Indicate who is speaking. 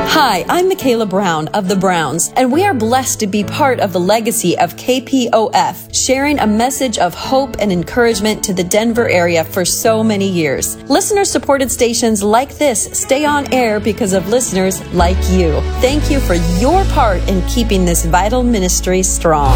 Speaker 1: Hi, I'm Michaela Brown of the Browns, and we are blessed to be part of the legacy of KPOF, sharing a message of hope and encouragement to the Denver area for so many years. Listener-supported stations like this stay on air because of listeners like you. Thank you for your part in keeping this vital ministry strong.